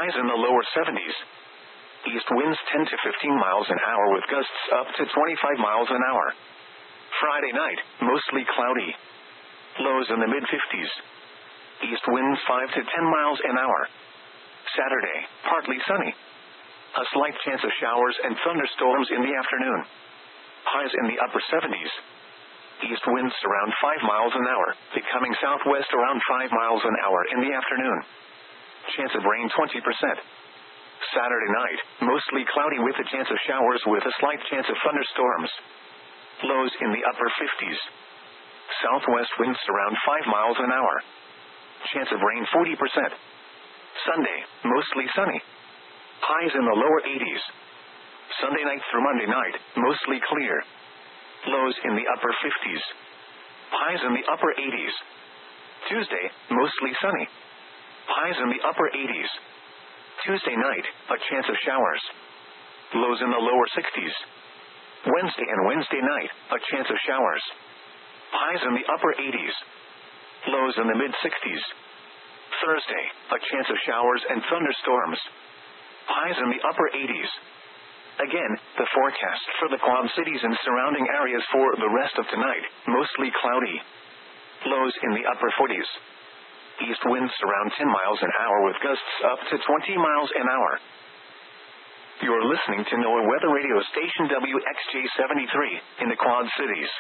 Highs in the lower 70s. East winds 10 to 15 miles an hour with gusts up to 25 miles an hour. Friday night, mostly cloudy. Lows in the mid-50s. East winds 5 to 10 miles an hour. Saturday, partly sunny. A slight chance of showers and thunderstorms in the afternoon. Highs in the upper 70s. East winds around 5 miles an hour, becoming southwest around 5 miles an hour in the afternoon. Chance of rain 20%. Saturday night, mostly cloudy with a chance of showers with a slight chance of thunderstorms. Lows in the upper 50s. Southwest winds around 5 miles an hour. Chance of rain 40%. Sunday, mostly sunny. Highs in the lower 80s. Sunday night through Monday night, mostly clear. Lows in the upper 50s. Highs in the upper 80s. Tuesday, mostly sunny. Highs in the upper 80s. Tuesday night, a chance of showers. Lows in the lower 60s. Wednesday and Wednesday night, a chance of showers. Highs in the upper 80s. Lows in the mid-60s. Thursday, a chance of showers and thunderstorms. Highs in the upper 80s. Again, the forecast for the Quad Cities and surrounding areas for the rest of tonight, mostly cloudy. Lows in the upper 40s. East winds around 10 miles an hour with gusts up to 20 miles an hour. You're listening to NOAA Weather Radio Station WXJ73 in the Quad Cities.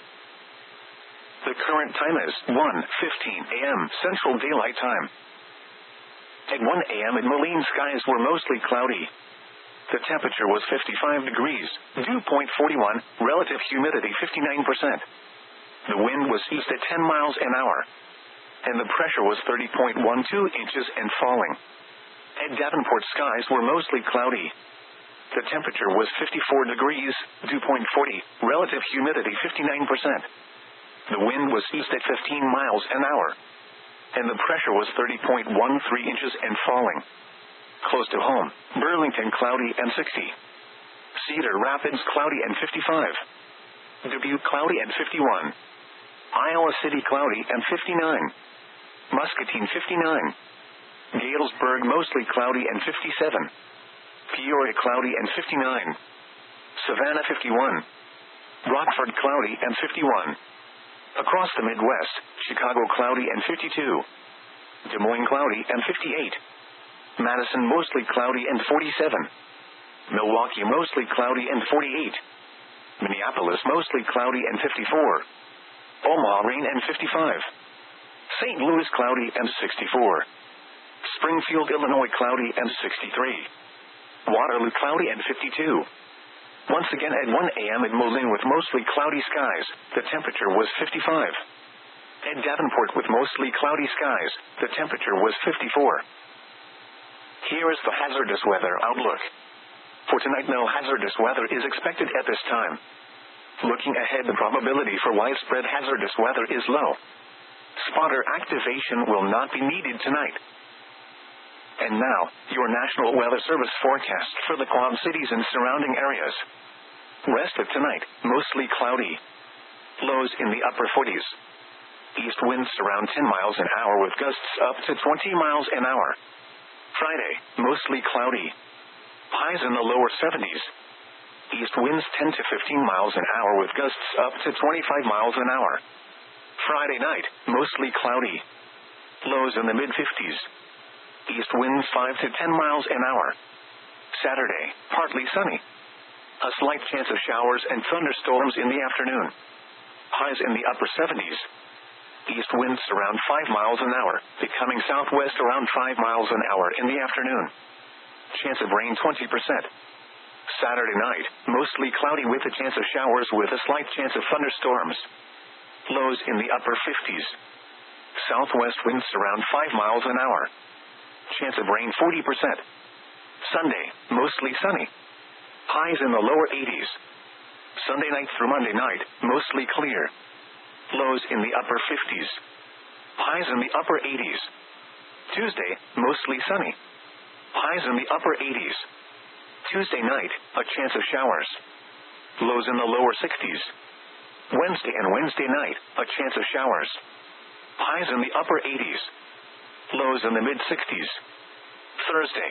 The current time is 1:15 a.m. Central Daylight Time. At 1 a.m. in Moline, skies were mostly cloudy. The temperature was 55 degrees, dew point 41, relative humidity 59%. The wind was east at 10 miles an hour. And the pressure was 30.12 inches and falling. At Davenport, skies were mostly cloudy. The temperature was 54 degrees, dew point 40, relative humidity 59%. The wind was east at 15 miles an hour. And the pressure was 30.13 inches and falling. Close to home, Burlington cloudy and 60. Cedar Rapids cloudy and 55. Dubuque cloudy and 51. Iowa City cloudy and 59. Muscatine 59. Galesburg mostly cloudy and 57. Peoria cloudy and 59. Savannah 51. Rockford cloudy and 51. Across the Midwest, Chicago cloudy and 52. Des Moines cloudy and 58. Madison mostly cloudy and 47. Milwaukee mostly cloudy and 48. Minneapolis mostly cloudy and 54. Omaha rain and 55. St. Louis cloudy and 64. Springfield, Illinois cloudy and 63. Waterloo cloudy and 52. Once again at 1 a.m. in Moline with mostly cloudy skies, the temperature was 55. At Davenport with mostly cloudy skies, the temperature was 54. Here is the hazardous weather outlook. For tonight, no hazardous weather is expected at this time. Looking ahead, the probability for widespread hazardous weather is low. Spotter activation will not be needed tonight. And now, your National Weather Service forecast for the Quad Cities and surrounding areas. Rest of tonight, mostly cloudy. Lows in the upper 40s. East winds around 10 miles an hour with gusts up to 20 miles an hour. Friday, mostly cloudy. Highs in the lower 70s. East winds 10 to 15 miles an hour with gusts up to 25 miles an hour. Friday night, mostly cloudy. Lows in the mid-50s. East winds 5 to 10 miles an hour. Saturday, partly sunny. A slight chance of showers and thunderstorms in the afternoon. Highs in the upper 70s. East winds around 5 miles an hour, becoming southwest around 5 miles an hour in the afternoon. Chance of rain 20%. Saturday night, mostly cloudy with a chance of showers with a slight chance of thunderstorms. Lows in the upper 50s. Southwest winds around 5 miles an hour. Chance of rain 40%. Sunday, mostly sunny. Highs in the lower 80s. Sunday night through Monday night, mostly clear. Lows in the upper 50s. Highs in the upper 80s. Tuesday, mostly sunny. Highs in the upper 80s. Tuesday night, a chance of showers. Lows in the lower 60s. Wednesday and Wednesday night, a chance of showers. Highs in the upper 80s. Lows in the mid-60s. Thursday,